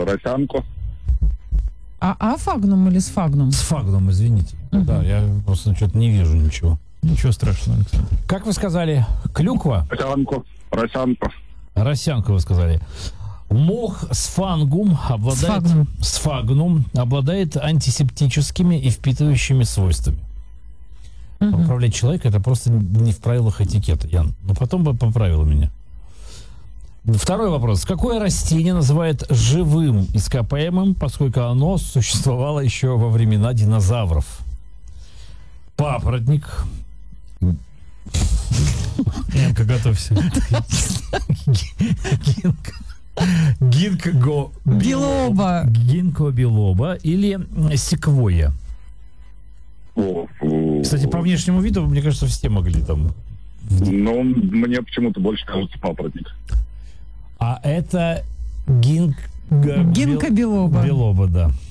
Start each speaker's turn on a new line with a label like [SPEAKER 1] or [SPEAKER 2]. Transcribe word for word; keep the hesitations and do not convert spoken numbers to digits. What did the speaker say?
[SPEAKER 1] росянку.
[SPEAKER 2] А афагнум или сфагнум?
[SPEAKER 3] Сфагнум, извините.
[SPEAKER 2] Мгм.
[SPEAKER 3] Да, я просто что-то не вижу ничего.
[SPEAKER 4] Ничего страшного, Александр.
[SPEAKER 3] Как вы сказали, клюква?
[SPEAKER 1] Росянку. Росянку.
[SPEAKER 3] Росянка вы сказали. Мох сфангум обладает...
[SPEAKER 2] Сфагнум.
[SPEAKER 3] Сфагнум обладает антисептическими и впитывающими свойствами.
[SPEAKER 2] Мгм.
[SPEAKER 3] Поправлять человека — это просто не в правилах этикета, Ян. Но потом бы поправила меня. Второй вопрос. Какое растение называют живым ископаемым, поскольку оно существовало еще во времена динозавров? Папоротник.
[SPEAKER 4] Янка, готовься.
[SPEAKER 3] Гинк. Гинкго
[SPEAKER 2] Билоба.
[SPEAKER 3] Гинко билоба или секвойя.
[SPEAKER 1] О, фу.
[SPEAKER 3] Кстати, по внешнему виду, мне кажется, все могли там.
[SPEAKER 1] Ну, мне почему-то больше кажется папоротник.
[SPEAKER 3] А это гинк...
[SPEAKER 2] Гинка билоба.
[SPEAKER 3] Билоба, да.